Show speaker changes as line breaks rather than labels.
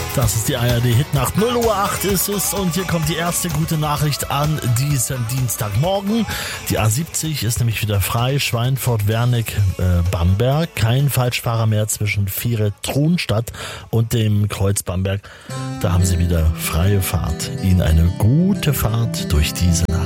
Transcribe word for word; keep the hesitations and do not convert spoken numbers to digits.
Das ist die A R D-Hitnacht. null Uhr acht ist es und hier kommt die erste gute Nachricht an diesem Dienstagmorgen. Die A siebzig ist nämlich wieder frei. Schweinfurt-Wernick, äh, Bamberg. Kein Falschfahrer mehr zwischen Viere-Trunstadt und dem Kreuz Bamberg. Da haben Sie wieder freie Fahrt. Ihnen eine gute Fahrt durch diese Nacht.